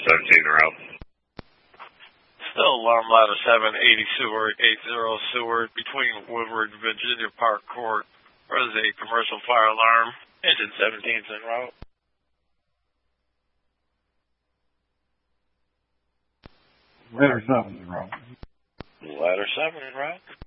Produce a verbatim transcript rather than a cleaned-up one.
seventeen en route. Still alarm ladder seven, eighty Seward, eighty Seward, between Woodward and Virginia Park Court. There is a commercial fire alarm. Engine seventeen is en route. Ladder seven en route. Ladder seven en route.